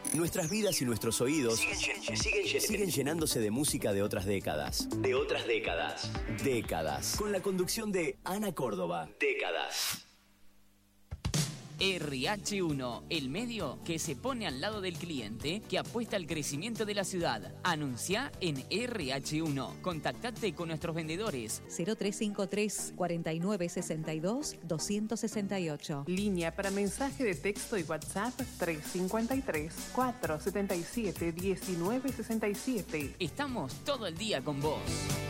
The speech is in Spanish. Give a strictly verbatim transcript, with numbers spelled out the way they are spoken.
Nuestras vidas y nuestros oídos siguen, siguen, siguen llenándose de música de otras décadas. De otras décadas. Décadas. Con la conducción de Ana Córdoba. Décadas. R H uno, el medio que se pone al lado del cliente, que apuesta al crecimiento de la ciudad. Anuncia en R H uno. Contactate con nuestros vendedores. cero tres cinco tres, cuarenta y nueve, sesenta y dos, doscientos sesenta y ocho. Línea para mensaje de texto y WhatsApp tres cinco tres, cuatro siete siete, uno nueve seis siete. Estamos todo el día con vos.